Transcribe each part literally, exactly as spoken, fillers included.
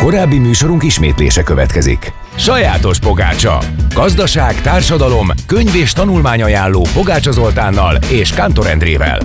Korábbi műsorunk ismétlése következik. Sajátos pogácsa. Gazdaság, társadalom, könyv és tanulmányajánló Pogácsa Zoltánnal és Kántor Endrével.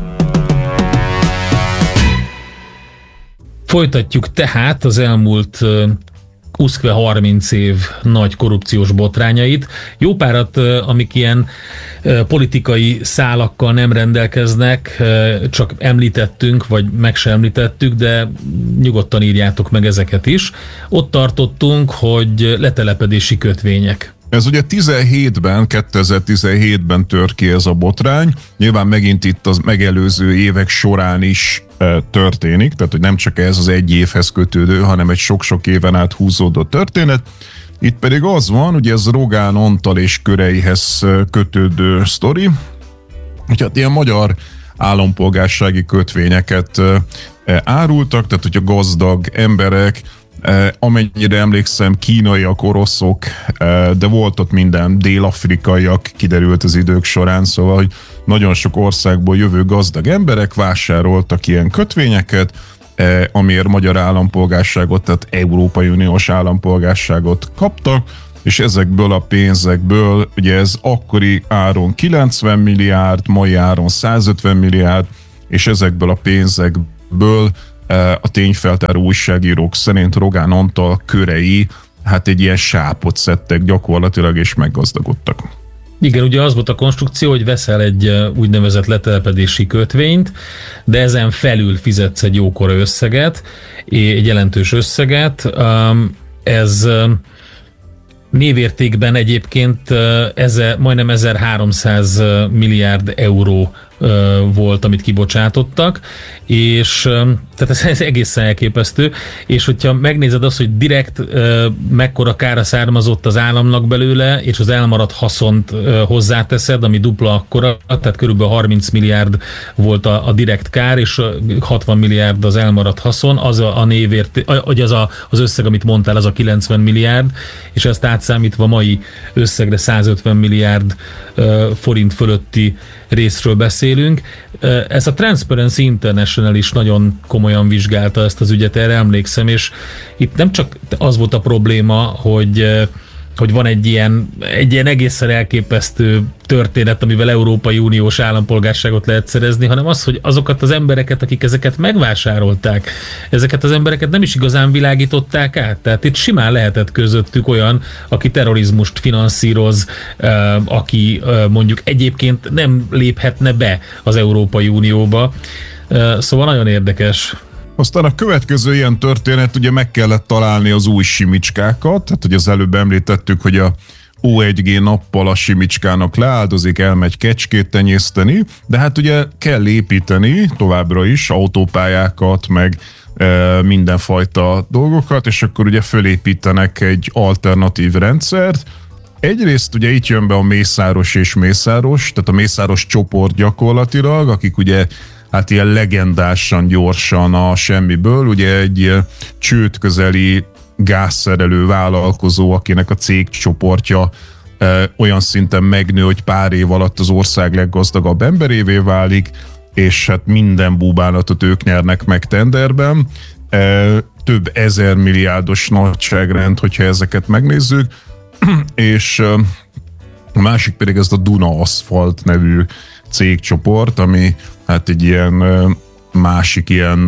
Folytatjuk tehát az elmúlt uszkve harminc év nagy korrupciós botrányait. Jó párat, amik ilyen politikai szálakkal nem rendelkeznek, csak említettünk, vagy meg sem említettük, de nyugodtan írjátok meg ezeket is. Ott tartottunk, hogy letelepedési kötvények. Ez ugye tizenhétben, kétezer-tizenhétben tör ki ez a botrány. Nyilván megint itt az megelőző évek során is e, történik, tehát hogy nem csak ez az egy évhez kötődő, hanem egy sok-sok éven át húzódó történet. Itt pedig az van, ugye ez Rogán Antal és köreihez kötődő sztori, hogy hát ilyen magyar állampolgársági kötvényeket e, árultak, tehát hogy a gazdag emberek, amennyire emlékszem, kínaiak, oroszok, de volt ott minden, dél-afrikaiak, kiderült az idők során, szóval, hogy nagyon sok országból jövő gazdag emberek vásároltak ilyen kötvényeket, amiért magyar állampolgárságot, tehát Európai Uniós állampolgárságot kaptak, és ezekből a pénzekből, ugye ez akkori áron kilencven milliárd, mai áron százötven milliárd, és ezekből a pénzekből a tényfeltáró újságírók szerint Rogán Antal körei hát egy ilyen sápot szedtek gyakorlatilag, és meggazdagodtak. Igen, ugye az volt a konstrukció, hogy veszel egy úgynevezett letelepedési kötvényt, de ezen felül fizetsz egy jókora összeget, egy jelentős összeget. Ez névértékben egyébként ezer, majdnem ezerháromszáz milliárd euró volt, amit kibocsátottak, és tehát ez, ez egészen elképesztő, és hogyha megnézed azt, hogy direkt mekkora kára származott az államnak belőle, és az elmaradt haszont hozzáteszed, ami dupla akkora, tehát körülbelül harminc milliárd volt a, a direkt kár, és hatvan milliárd az elmaradt haszon, az a, a névért, vagy az a, az összeg, amit mondtál, az a kilencven milliárd, és ezt átszámítva mai összegre százötven milliárd forint fölötti részről beszélünk. Ez a Transparency International is nagyon komolyan vizsgálta ezt az ügyet, erre emlékszem, és itt nem csak az volt a probléma, hogy hogy van egy ilyen, egy ilyen egészen elképesztő történet, amivel Európai Uniós állampolgárságot lehet szerezni, hanem az, hogy azokat az embereket, akik ezeket megvásárolták, ezeket az embereket nem is igazán világították át. Tehát itt simán lehetett közöttük olyan, aki terrorizmust finanszíroz, aki mondjuk egyébként nem léphetne be az Európai Unióba. Szóval nagyon érdekes. Aztán a következő ilyen történet, ugye meg kellett találni az új simicskákat, tehát hogy az előbb említettük, hogy a ó egy gé nappal a simicskának leáldozik, elmegy kecskét tenyészteni, de hát ugye kell építeni továbbra is autópályákat, meg e, mindenfajta dolgokat, és akkor ugye fölépítenek egy alternatív rendszert. Egyrészt ugye itt jön be a Mészáros és Mészáros, tehát a Mészáros csoport gyakorlatilag, akik ugye hát ilyen legendásan gyorsan a semmiből, ugye egy csőd közeli gázszerelő vállalkozó, akinek a cégcsoportja e, olyan szinten megnő, hogy pár év alatt az ország leggazdagabb emberévé válik, és hát minden búbánatot ők nyernek meg tenderben. E, több ezer milliárdos nagyságrend, hogyha ezeket megnézzük, és e, a másik pedig ez a Duna Aszfalt nevű cégcsoport, ami hát egy ilyen másik ilyen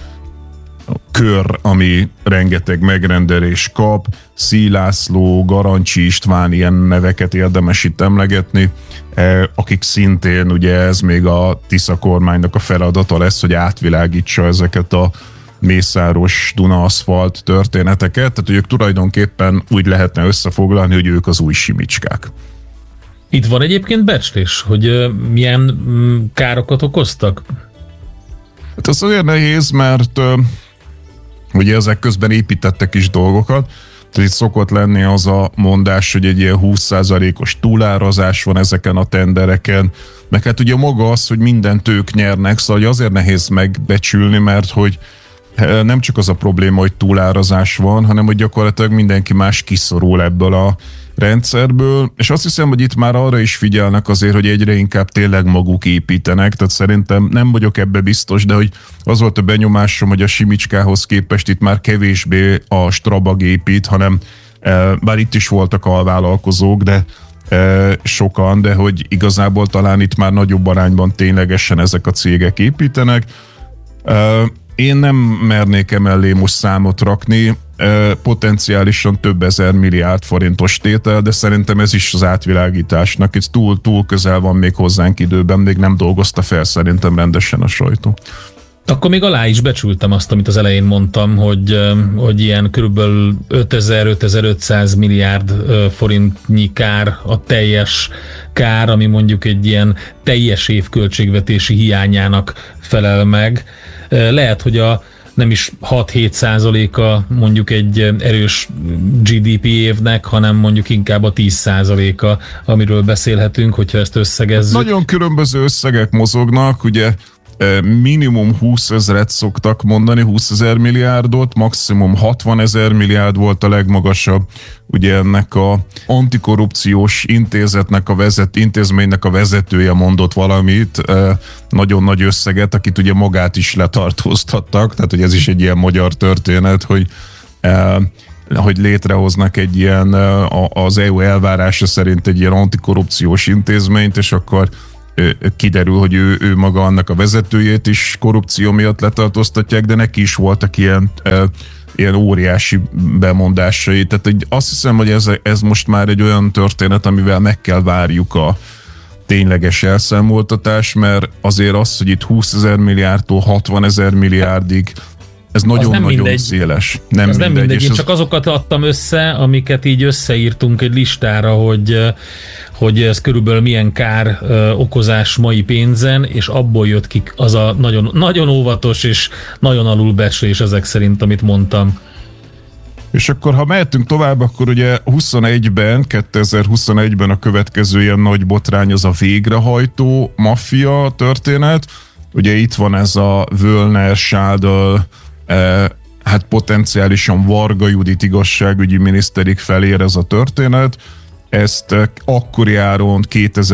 kör, ami rengeteg megrendelés kap, Szílászló, Garancsi István, ilyen neveket érdemes itt emlegetni, akik szintén, ugye ez még a Tisza kormánynak a feladata lesz, hogy átvilágítsa ezeket a Mészáros Duna Aszfalt történeteket, tehát hogy ők tulajdonképpen úgy lehetne összefoglalni, hogy ők az új simicskák. Itt van egyébként becslés, hogy uh, milyen um, károkat okoztak? Hát ez azért nehéz, mert uh, ugye ezek közben építettek is dolgokat, tehát itt szokott lenni az a mondás, hogy egy ilyen húsz százalékos túlárazás van ezeken a tendereken, meg hát ugye maga az, hogy mindent ők nyernek, szóval azért nehéz megbecsülni, mert hogy nem csak az a probléma, hogy túlárazás van, hanem hogy gyakorlatilag mindenki más kiszorul ebből a rendszerből, és azt hiszem, hogy itt már arra is figyelnek azért, hogy egyre inkább tényleg maguk építenek, tehát szerintem nem vagyok ebbe biztos, de hogy az volt a benyomásom, hogy a Simicskához képest itt már kevésbé a Strabag épít, hanem bár itt is voltak alvállalkozók, de sokan, de hogy igazából talán itt már nagyobb arányban ténylegesen ezek a cégek építenek. Én nem mernék emellé most számot rakni, potenciálisan több ezer milliárd forintos tétel, de szerintem ez is az átvilágításnak. Ez túl, túl közel van még hozzánk időben, még nem dolgozta fel szerintem rendesen a sajtó. Akkor még alá is becsültem azt, amit az elején mondtam, hogy, hogy ilyen körülbelül ötezer-ötezer-ötszáz milliárd forintnyi kár a teljes kár, ami mondjuk egy ilyen teljes év költségvetési hiányának felel meg. Lehet, hogy a nem is hat-hét százaléka mondjuk egy erős gé dé pé évnek, hanem mondjuk inkább a tíz százaléka, amiről beszélhetünk, hogyha ezt összegezzük. Nagyon különböző összegek mozognak, ugye minimum húszezret szoktak mondani, húszezer milliárdot, maximum hatvanezer milliárd volt a legmagasabb. Ugye ennek a antikorrupciós intézetnek a vezet, intézménynek a vezetője mondott valamit, nagyon nagy összeget, akit ugye magát is letartóztattak, tehát hogy ez is egy ilyen magyar történet, hogy hogy létrehoznak egy ilyen, az é u elvárása szerint egy ilyen antikorrupciós intézményt, és akkor kiderül, hogy ő, ő maga annak a vezetőjét is korrupció miatt letartóztatják, de neki is voltak ilyen, ilyen óriási bemondásai. Tehát azt hiszem, hogy ez, ez most már egy olyan történet, amivel meg kell várjuk a tényleges elszámoltatás, mert azért az, hogy itt húszezer milliárdtól hatvanezer milliárdig ez nagyon-nagyon széles. Nem ez mindegy. nem mindegy. Én csak az... azokat adtam össze, amiket így összeírtunk egy listára, hogy, hogy ez körülbelül milyen kár ö, okozás mai pénzen, és abból jött ki az a nagyon, nagyon óvatos és nagyon alulbecslés ezek szerint, amit mondtam. És akkor, ha mehetünk tovább, akkor ugye huszonegyben, kétezer-huszonegyben a következő ilyen nagy botrány az a végrehajtó maffia történet. Ugye itt van ez a Völner, Schadl, hát potenciálisan Varga Judit igazságügyi miniszterig felér ez a történet. Ezt akkori áron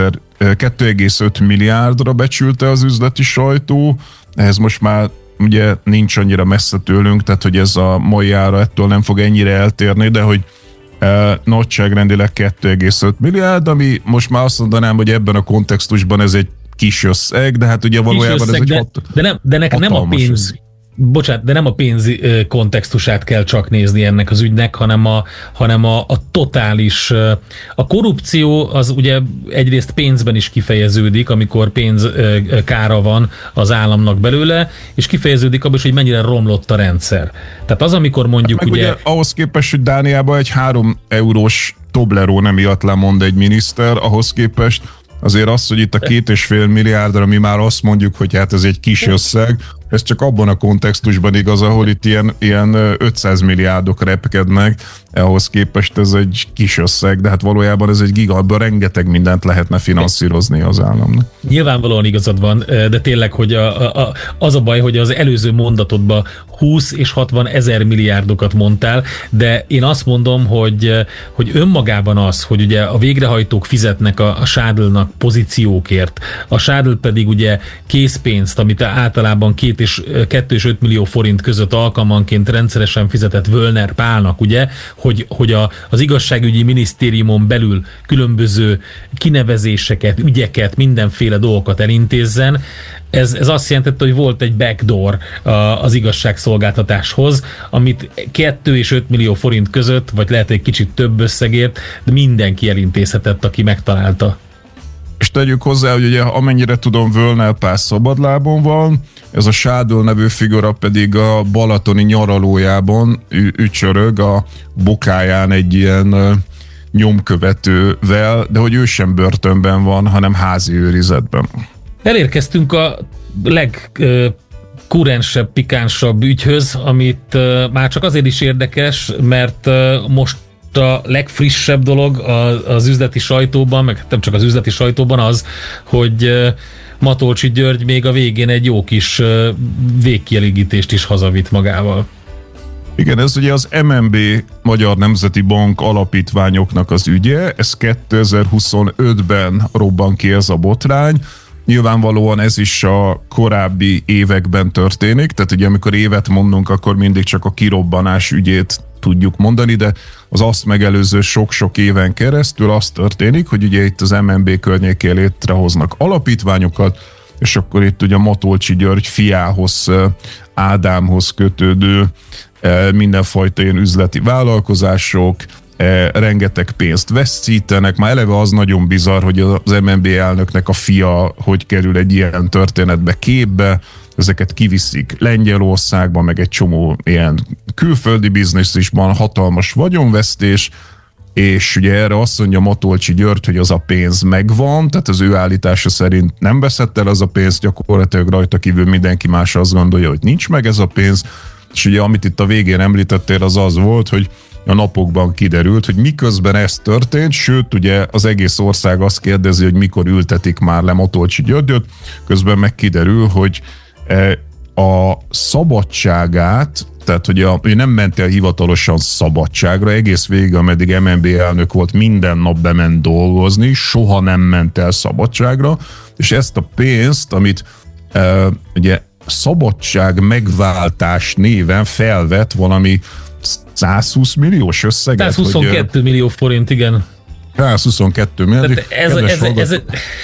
két egész öt milliárdra becsülte az üzleti sajtó. Ehhez most már ugye nincs annyira messze tőlünk, tehát hogy ez a mai ára ettől nem fog ennyire eltérni, de hogy e, nagyságrendileg két egész öt milliárd, ami most már azt mondanám, hogy ebben a kontextusban ez egy kis összeg, de hát ugye valójában összeg, ez egy de, hat, de, nem, de nekem nem a pénz, bocsánat, de nem a pénz kontextusát kell csak nézni ennek az ügynek, hanem a, hanem a, a totális, a korrupció az ugye egyrészt pénzben is kifejeződik, amikor pénz kára van az államnak belőle, és kifejeződik abban is, hogy mennyire romlott a rendszer. Tehát az, amikor mondjuk hát ugye... ugye... ahhoz képest, hogy Dániában egy három eurós Toblerone miatt lemond egy miniszter, ahhoz képest azért az, hogy itt a két és fél milliárdra mi már azt mondjuk, hogy hát ez egy kis összeg, ez csak abban a kontextusban igaz, ahol itt ilyen, ilyen ötszáz milliárdok repkednek, ahhoz képest ez egy kis összeg, de hát valójában ez egy giga, rengeteg mindent lehetne finanszírozni az államnak. Nyilvánvalóan igazad van, de tényleg, hogy a, a, az a baj, hogy az előző mondatodban húsz és hatvan ezer milliárdokat mondtál, de én azt mondom, hogy, hogy önmagában az, hogy ugye a végrehajtók fizetnek a, a Schadlnak pozíciókért, a Schadl pedig ugye készpénzt, amit általában két és kettő és öt millió forint között alkalmanként rendszeresen fizetett Völner Pálnak, ugye, hogy, hogy a, az igazságügyi minisztériumon belül különböző kinevezéseket, ügyeket, mindenféle dolgokat elintézzen. Ez, ez azt jelentette, hogy volt egy backdoor az igazságszolgáltatáshoz, amit kettő és öt millió forint között, vagy lehet egy kicsit több összegért, de mindenki elintézhetett, aki megtalálta. És tegyük hozzá, hogy ugye amennyire tudom, Völner Pál szabadlábon van, ez a Schadl nevű figura pedig a balatoni nyaralójában ü- ücsörög a bokáján egy ilyen uh, nyomkövetővel, de hogy ő sem börtönben van, hanem házi őrizetben. Elérkeztünk a legkurensebb, pikánsabb ügyhöz, amit uh, már csak azért is érdekes, mert uh, most a legfrissebb dolog az, az üzleti sajtóban, meg nem csak az üzleti sajtóban az, hogy, Matolcsy György még a végén egy jó kis végkielégítést is hazavitt magával. Igen, ez ugye az em en bé, Magyar Nemzeti Bank alapítványoknak az ügye, ez kétezer-huszonötben robban ki ez a botrány. Nyilvánvalóan ez is a korábbi években történik, tehát ugye amikor évet mondunk, akkor mindig csak a kirobbanás ügyét tudjuk mondani, de az azt megelőző sok-sok éven keresztül az történik, hogy ugye itt az em en bé környékén létrehoznak alapítványokat, és akkor itt ugye Matolcsy György fiához, Ádámhoz kötődő mindenfajta ilyen üzleti vállalkozások, rengeteg pénzt veszítenek. Már eleve az nagyon bizarr, hogy az em en bé elnöknek a fia hogy kerül egy ilyen történetbe képbe, ezeket kiviszik Lengyelországba, meg egy csomó ilyen külföldi biznisz is van, hatalmas vagyonvesztés, és ugye erre azt mondja Matolcsy György, hogy az a pénz megvan, tehát az ő állítása szerint nem veszett el az a pénz, gyakorlatilag rajta kívül mindenki más azt gondolja, hogy nincs meg ez a pénz, és ugye amit itt a végén említettél, az az volt, hogy a napokban kiderült, hogy miközben ez történt, sőt ugye az egész ország azt kérdezi, hogy mikor ültetik már le Matolcsy Györgyöt, közben meg kiderül, hogy a szabadságát, tehát hogy, a, hogy nem ment el hivatalosan szabadságra, egész végig, ameddig em en bé elnök volt, minden nap bement dolgozni, soha nem ment el szabadságra, és ezt a pénzt, amit e, ugye szabadság megváltás néven felvett valami százhúsz milliós összeget. százhuszonkettő hogy, millió forint, igen. százhuszonkettő millió. Ez, ez, ez, ez,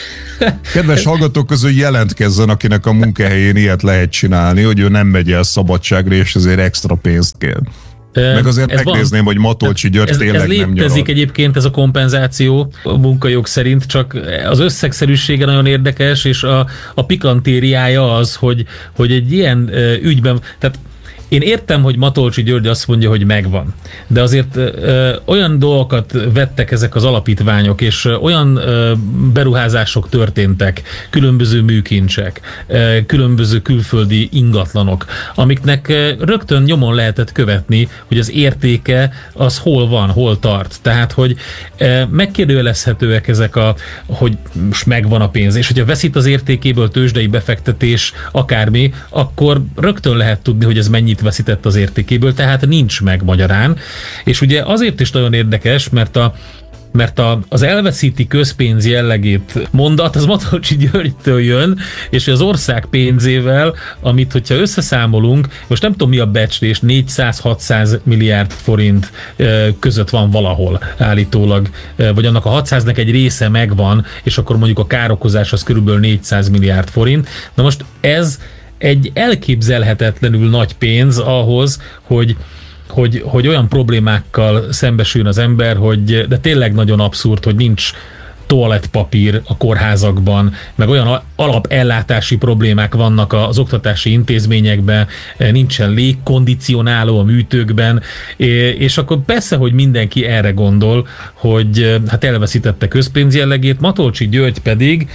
Kedves hallgatók közül jelentkezzen, akinek a munkahelyén ilyet lehet csinálni, hogy ő nem megy el szabadságra, és ezért extra pénzt kér. Meg azért ez megnézném, van, hogy Matolcsy György ez, tényleg ez nem nyarad. Ez létezik egyébként, ez a kompenzáció a munkajog szerint, csak az összegszerűsége nagyon érdekes, és a, a pikantériája az, hogy, hogy egy ilyen ügyben, tehát én értem, hogy Matolcsy György azt mondja, hogy megvan, de azért ö, olyan dolgokat vettek ezek az alapítványok, és ö, olyan ö, beruházások történtek, különböző műkincsek, ö, különböző külföldi ingatlanok, amiknek ö, rögtön nyomon lehetett követni, hogy az értéke az hol van, hol tart. Tehát, hogy ö, megkérdőjelezhetőek ezek a, hogy most megvan a pénz, és hogyha veszít az értékéből tőzsdei befektetés, akármi, akkor rögtön lehet tudni, hogy ez mennyit veszített az értékéből, tehát nincs meg magyarán. És ugye azért is nagyon érdekes, mert a mert a, az elveszíti közpénz jellegét mondat, az Matolcsy Györgytől jön, és az ország pénzével, amit hogyha összeszámolunk, most nem tudom mi a becslés, négyszáz-hatszáz milliárd forint között van valahol állítólag, vagy annak a hatszáznak egy része megvan, és akkor mondjuk a károkozás az körülbelül négyszáz milliárd forint. Na most ez egy elképzelhetetlenül nagy pénz ahhoz, hogy, hogy, hogy olyan problémákkal szembesül az ember, hogy de tényleg nagyon abszurd, hogy nincs toalettpapír a kórházakban, meg olyan alapellátási problémák vannak az oktatási intézményekben, nincsen légkondicionáló a műtőkben, és akkor persze, hogy mindenki erre gondol, hogy hát elveszítette közpénz jellegét, Matolcsy György pedig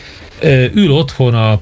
ül otthon a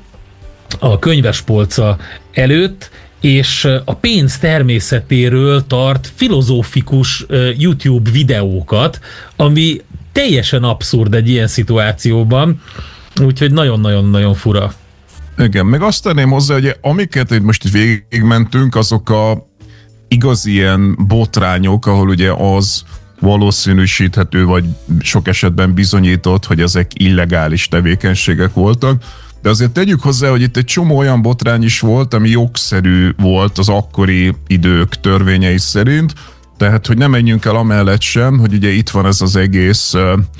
a könyvespolca előtt, és a pénz természetéről tart filozófikus YouTube videókat, ami teljesen abszurd egy ilyen szituációban, úgyhogy nagyon-nagyon-nagyon fura. Igen, meg azt tenném hozzá, hogy amiket itt most végigmentünk, azok a igazi ilyen botrányok, ahol ugye az valószínűsíthető, vagy sok esetben bizonyított, hogy ezek illegális tevékenységek voltak. De azért tegyük hozzá, hogy itt egy csomó olyan botrány is volt, ami jogszerű volt az akkori idők törvényei szerint, tehát hogy nem menjünk el amellett sem, hogy ugye itt van ez az egész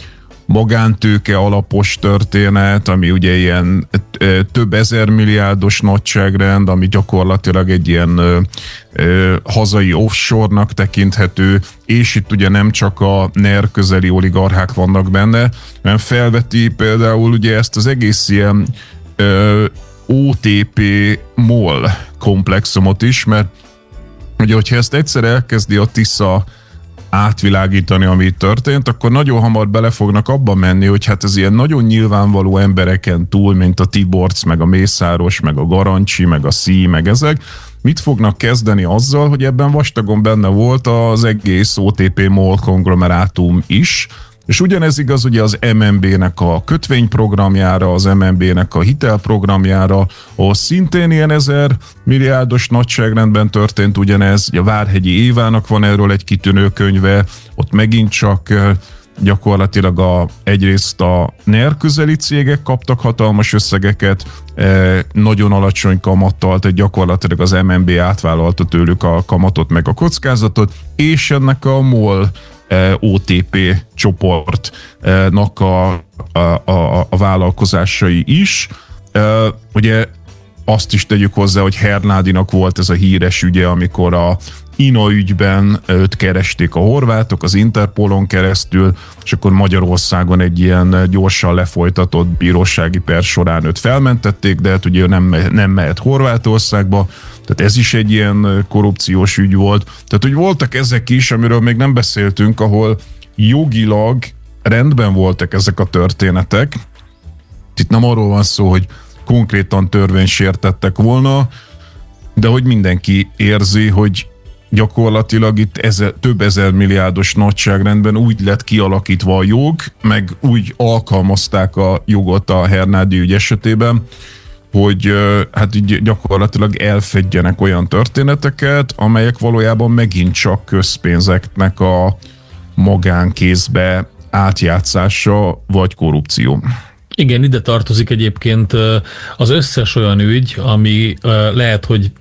magántőke alapos történet, ami ugye ilyen több ezer milliárdos nagyságrend, ami gyakorlatilag egy ilyen ö, ö, hazai offshore-nak tekinthető, és itt ugye nem csak a NER közeli oligarchák vannak benne, hanem felveti például ugye ezt az egész ilyen ö, o té pé MOL komplexumot is, mert ugye, hogyha ezt egyszer elkezdi a Tisza átvilágítani, ami történt, akkor nagyon hamar bele fognak abba menni, hogy hát ez ilyen nagyon nyilvánvaló embereken túl, mint a Tiborcs, meg a Mészáros, meg a Garancsi, meg a Szí, meg ezek, mit fognak kezdeni azzal, hogy ebben vastagon benne volt az egész o té pé MOL konglomerátum is, És ugyanez igaz ugye az em en bé-nek a kötvényprogramjára, az em en bé-nek a hitelprogramjára, ahol szintén ilyen ezer milliárdos nagyságrendben történt ugyanez. Ugye a Várhegyi Évának van erről egy kitűnő könyve, ott megint csak gyakorlatilag a, egyrészt a NER közeli cégek kaptak hatalmas összegeket, eh, nagyon alacsony kamattal, tehát gyakorlatilag az em en bé átvállalta tőlük a kamatot meg a kockázatot, és ennek a MOL eh, o té pé csoportnak a, a, a, a vállalkozásai is. Eh, ugye azt is tegyük hozzá, hogy Hernádinak volt ez a híres ügye, amikor a I N A ügyben őt keresték a horvátok az Interpolon keresztül, és akkor Magyarországon egy ilyen gyorsan lefolytatott bírósági per során őt felmentették, de hát ugye nem, nem mehet Horvátországba, tehát ez is egy ilyen korrupciós ügy volt. Tehát, hogy voltak ezek is, amiről még nem beszéltünk, ahol jogilag rendben voltak ezek a történetek. Itt nem arról van szó, hogy konkrétan törvénysértettek volna, de hogy mindenki érzi, hogy gyakorlatilag itt ezer, több ezer milliárdos nagyságrendben úgy lett kialakítva a jog, meg úgy alkalmazták a jogot a Hernádi ügy esetében, hogy hát így gyakorlatilag elfedjenek olyan történeteket, amelyek valójában megint csak közpénzeknek a magánkézbe átjátszása vagy korrupció. Igen, ide tartozik egyébként az összes olyan ügy, ami lehet, hogy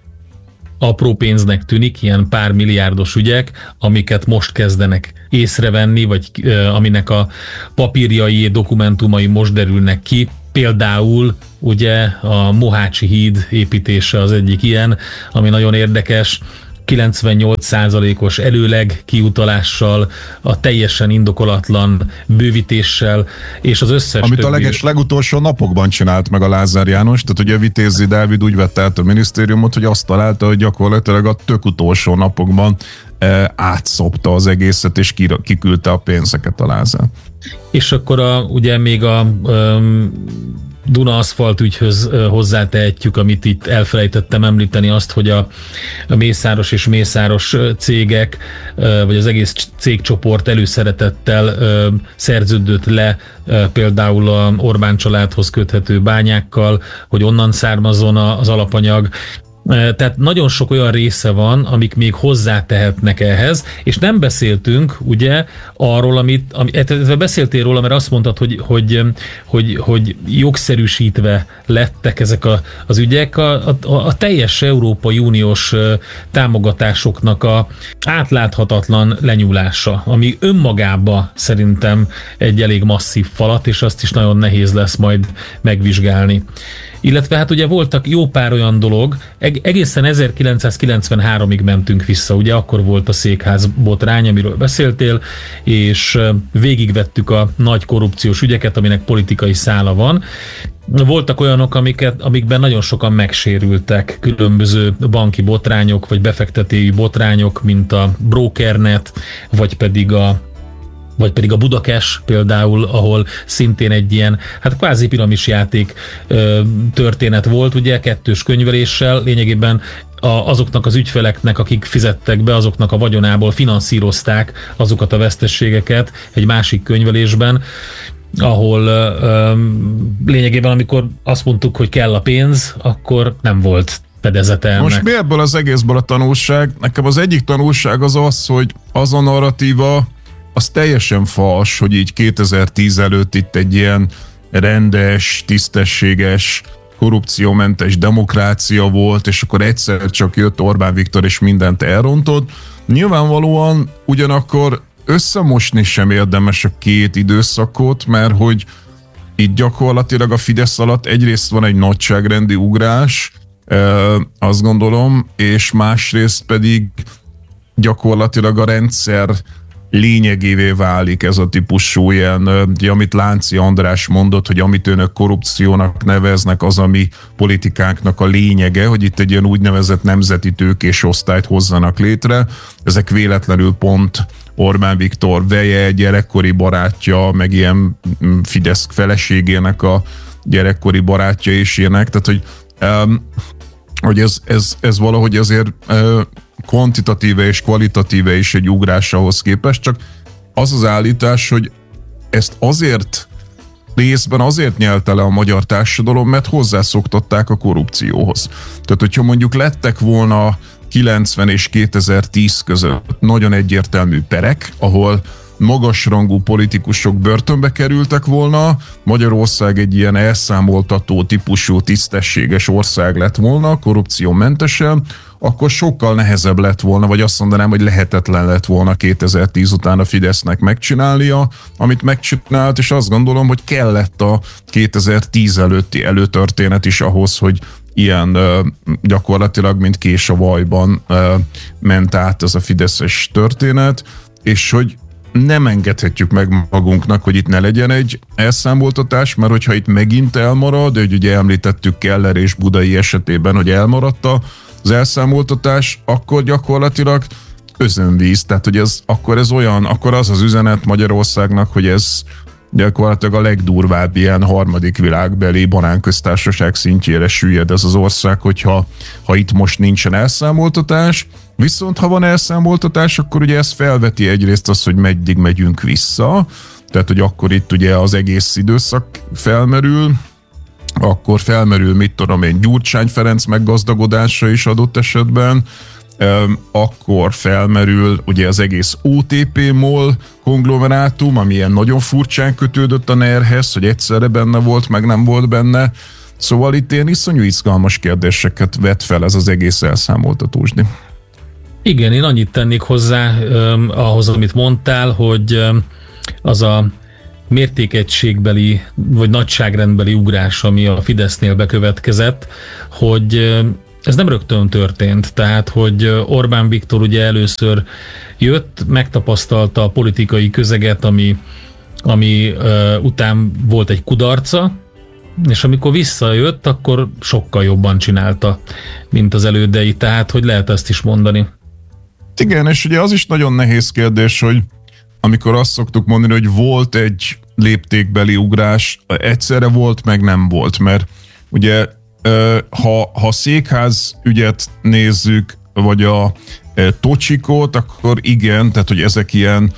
apró pénznek tűnik, ilyen pár milliárdos ügyek, amiket most kezdenek észrevenni, vagy aminek a papírjai, dokumentumai most derülnek ki. Például ugye a Mohácsi híd építése az egyik ilyen, ami nagyon érdekes, kilencvennyolc százalékos előleg kiutalással, a teljesen indokolatlan bővítéssel, és az összes Amit többi... a leges legutolsó napokban csinált meg a Lázár János, tehát ugye Vitézi Dávid úgy vette át a minisztériumot, hogy azt találta, hogy gyakorlatilag a tök utolsó napokban e, átszopta az egészet, és kiküldte a pénzeket a Lázár. És akkor a, ugye még a um, Duna aszfalt ügyhöz hozzátehetjük, amit itt elfelejtettem említeni, azt, hogy a, a Mészáros és Mészáros cégek, vagy az egész cégcsoport előszeretettel szerződött le például a Orbán családhoz köthető bányákkal, hogy onnan származzon az alapanyag. Tehát nagyon sok olyan része van, amik még hozzátehetnek ehhez, és nem beszéltünk ugye arról, amit, amit beszéltél róla, mert azt mondtad, hogy, hogy, hogy, hogy jogszerűsítve lettek ezek a, az ügyek, a, a, a teljes Európai Uniós támogatásoknak a átláthatatlan lenyúlása, ami önmagában szerintem egy elég masszív falat, és azt is nagyon nehéz lesz majd megvizsgálni. Illetve hát ugye voltak jó pár olyan dolog, egészen ezerkilencszázkilencvenháromig mentünk vissza, ugye akkor volt a székház botrány, amiről beszéltél, és végigvettük a nagy korrupciós ügyeket, aminek politikai szála van. Voltak olyanok, amiket, amikben nagyon sokan megsérültek, különböző banki botrányok, vagy befektetői botrányok, mint a Brokernet, vagy pedig a vagy pedig a Budakes például, ahol szintén egy ilyen, hát kvázi piramisjáték ö, történet volt, ugye, kettős könyveléssel, lényegében a, azoknak az ügyfeleknek, akik fizettek be, azoknak a vagyonából finanszírozták azokat a veszteségeket egy másik könyvelésben, ahol ö, lényegében amikor azt mondtuk, hogy kell a pénz, akkor nem volt fedezete ennek. Most mi ebből az egészből a tanulság? Nekem az egyik tanulság az az, hogy az a narratíva, az teljesen fals, hogy így kétezer-tíz előtt itt egy ilyen rendes, tisztességes, korrupciómentes demokrácia volt, és akkor egyszer csak jött Orbán Viktor, és mindent elrontott. Nyilvánvalóan ugyanakkor összemosni sem érdemes a két időszakot, mert hogy itt gyakorlatilag a Fidesz alatt egyrészt van egy nagyságrendi ugrás, azt gondolom, és másrészt pedig gyakorlatilag a rendszer lényegévé válik ez a típusú ilyen, amit Lánci András mondott, hogy amit önök korrupciónak neveznek, az a mi politikánknak a lényege, hogy itt egy ilyen úgynevezett nemzeti tőkés osztályt hozzanak létre. Ezek véletlenül pont Orbán Viktor veje, gyerekkori barátja, meg ilyen Fidesz feleségének a gyerekkori barátja is ilyenek, tehát hogy, um, hogy ez, ez, ez valahogy azért uh, kvantitatíve és kvalitatíve is egy ugrás ahhoz képest, csak az az állítás, hogy ezt azért részben azért nyelte le a magyar társadalom, mert hozzászoktatták a korrupcióhoz. Tehát, hogyha mondjuk lettek volna kilencven és kétezer-tíz között nagyon egyértelmű perek, ahol magasrangú politikusok börtönbe kerültek volna, Magyarország egy ilyen elszámoltató típusú tisztességes ország lett volna, korrupciómentesen, akkor sokkal nehezebb lett volna, vagy azt mondanám, hogy lehetetlen lett volna kétezer-tíz után a Fidesznek megcsinálnia, amit megcsinált, és azt gondolom, hogy kellett a kétezer-tíz előtti előtörténet is ahhoz, hogy ilyen uh, gyakorlatilag, mint kés a vajban uh, ment át ez a fideszes történet, és hogy nem engedhetjük meg magunknak, hogy itt ne legyen egy elszámoltatás, mert hogyha itt megint elmarad, hogy ugye említettük Keller és Budai esetében, hogy elmaradt az elszámoltatás, akkor gyakorlatilag özönvíz, tehát hogy ez, akkor ez olyan, akkor az az üzenet Magyarországnak, hogy ez gyakorlatilag a legdurvább ilyen harmadik világbeli banánköztársaság szintjére süllyed ez az ország, hogyha ha itt most nincsen elszámoltatás. Viszont ha van elszámoltatás, akkor ugye ez felveti egyrészt azt, hogy meddig megyünk vissza, tehát hogy akkor itt ugye az egész időszak felmerül, akkor felmerül, mit tudom én, Gyurcsány Ferenc meggazdagodása is adott esetben, akkor felmerül ugye az egész o té pé-MOL konglomerátum, ami ilyen nagyon furcsán kötődött a en e er-hez, hogy egyszerre benne volt, meg nem volt benne. Szóval itt ilyen iszonyú izgalmas kérdéseket vet fel ez az egész elszámoltatósdi. Igen, én annyit tennék hozzá um, ahhoz, amit mondtál, hogy um, az a mértékegységbeli vagy nagyságrendbeli ugrás, ami a Fidesznél bekövetkezett, hogy um, ez nem rögtön történt, tehát hogy Orbán Viktor ugye először jött, megtapasztalta a politikai közeget, ami, ami uh, után volt egy kudarca, és amikor visszajött, akkor sokkal jobban csinálta, mint az elődei, tehát hogy lehet ezt is mondani. Igen, és ugye az is nagyon nehéz kérdés, hogy amikor azt szoktuk mondani, hogy volt egy léptékbeli ugrás, egyszerre volt, meg nem volt, mert ugye ha, ha székház ügyet nézzük, vagy a Tocsikót, akkor igen, tehát hogy ezek ilyen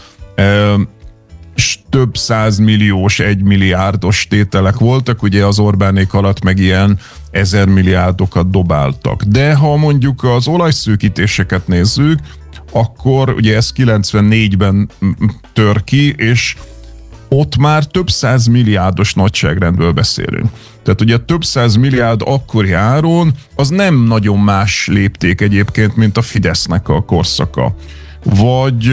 több százmilliós, egymilliárdos tételek voltak, ugye az Orbánék alatt meg ilyen ezer milliárdokat dobáltak. De ha mondjuk az olajszűkítéseket nézzük, akkor ugye ez kilencvennégyben tör ki, és ott már több száz milliárdos nagyságrendből beszélünk. Tehát ugye több száz milliárd akkori áron az nem nagyon más lépték egyébként, mint a Fidesznek a korszaka. Vagy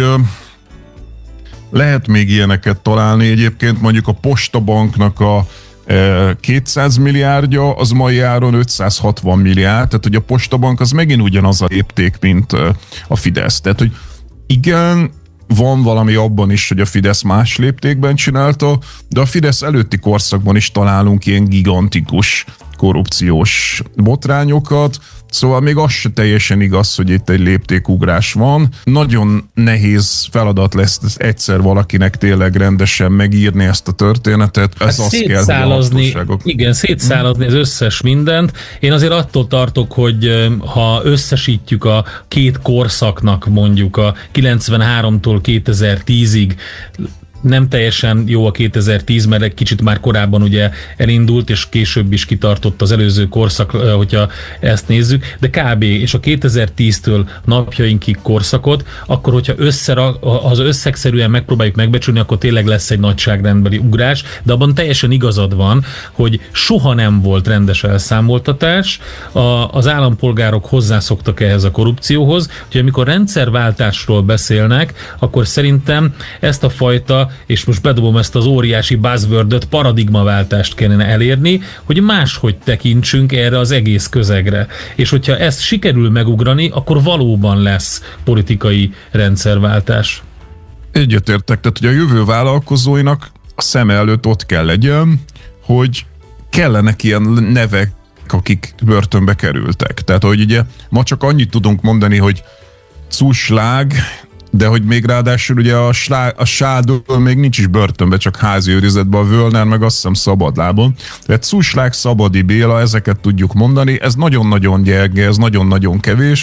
lehet még ilyeneket találni egyébként, mondjuk a Postabanknak a kétszáz milliárdja, az mai áron ötszázhatvan milliárd, tehát hogy a Postabank az megint ugyanaz a lépték, mint a Fidesz. Tehát, hogy igen, van valami abban is, hogy a Fidesz más léptékben csinálta, de a Fidesz előtti korszakban is találunk ilyen gigantikus korrupciós botrányokat, szóval még az se teljesen igaz, hogy itt egy léptékugrás van. Nagyon nehéz feladat lesz egyszer valakinek tényleg rendesen megírni ezt a történetet. Ez hát azt kell, hogy a igen, szétszálazni az összes mindent. Én azért attól tartok, hogy ha összesítjük a két korszaknak mondjuk a kilencvenháromtól kétezer-tízig, nem teljesen jó a kétezer-tíz, mert egy kicsit már korábban ugye elindult, és később is kitartott az előző korszak, hogyha ezt nézzük, de kb. És a kétezer-tíztől napjainkig korszakot, akkor hogyha összera, az összegszerűen megpróbáljuk megbecsülni, akkor tényleg lesz egy nagyságrendbeli ugrás, de abban teljesen igazad van, hogy soha nem volt rendes elszámoltatás, a, az állampolgárok hozzászoktak ehhez a korrupcióhoz, úgyhogy amikor rendszerváltásról beszélnek, akkor szerintem ezt a fajta, és most bedobom ezt az óriási buzzwordöt, paradigmaváltást kellene elérni, hogy máshogy tekintsünk erre az egész közegre. És hogyha ezt sikerül megugrani, akkor valóban lesz politikai rendszerváltás. Egyetértek, tehát hogy a jövő vállalkozóinak a szem előtt ott kell legyen, hogy kellenek ilyen nevek, akik börtönbe kerültek. Tehát, hogy ugye ma csak annyit tudunk mondani, hogy Cuslág, de hogy még ráadásul ugye a, slá, a Sádől még nincs is börtönbe, csak házi őrizetben, a Völner meg azt hiszem szabadlábon. Tehát Cuslág, Szabadi Béla, ezeket tudjuk mondani, ez nagyon-nagyon gyenge, ez nagyon-nagyon kevés,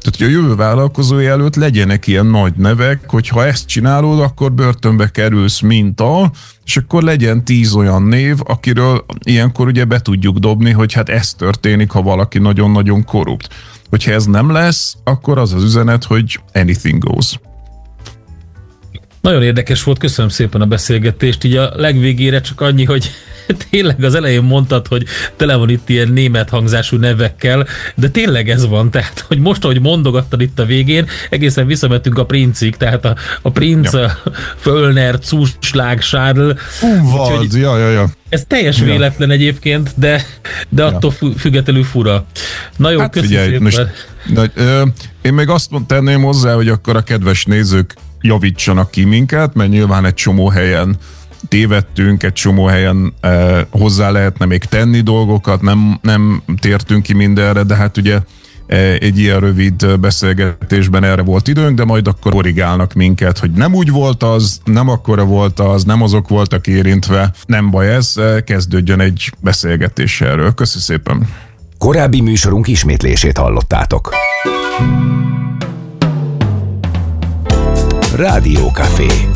Tehát, hogy a jövő vállalkozói előtt legyenek ilyen nagy nevek, hogy ha ezt csinálod, akkor börtönbe kerülsz minta, és akkor legyen tíz olyan név, akiről ilyenkor ugye be tudjuk dobni, hogy hát ez történik, ha valaki nagyon-nagyon korrupt. Hogyha ez nem lesz, akkor az az üzenet, hogy anything goes. Nagyon érdekes volt, köszönöm szépen a beszélgetést. Így a legvégére csak annyi, hogy tényleg az elején mondtad, hogy tele van itt ilyen német hangzású nevekkel, de tényleg ez van, tehát, hogy most, ahogy mondogattad itt a végén, egészen visszamentünk a Princig, tehát a, a Prinz, ja. Föllner, Zuschlag, Charles. Úgyhogy ja, ja, ja. Ez teljes ja. véletlen egyébként, de, de attól ja. függetlenül fura. Na jó, hát köszönöm szépen. Most, de, ö, én még azt tenném hozzá, hogy akkor a kedves nézők javítsanak ki minket, mert nyilván egy csomó helyen tévedtünk, egy csomó helyen eh, hozzá lehetne még tenni dolgokat, nem, nem tértünk ki mindenre, de hát ugye eh, egy ilyen rövid beszélgetésben erre volt időnk, de majd akkor korrigálnak minket, hogy nem úgy volt az, nem akkora volt az, nem azok voltak érintve, nem baj ez, eh, kezdődjön egy beszélgetés erről. Köszi szépen! Korábbi műsorunk ismétlését hallottátok. Rádió Café.